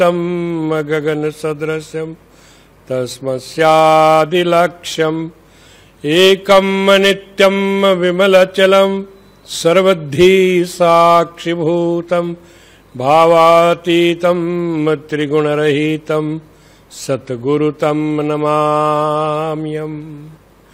तम गगन सदृशम तस्मस्यादिलक्ष्यम् एकम नित्यम विमलचलम सर्वद्धि साक्षिभूतम भावातीतम त्रिगुणरहितम सद्गुरुतम नमाम्यहम्।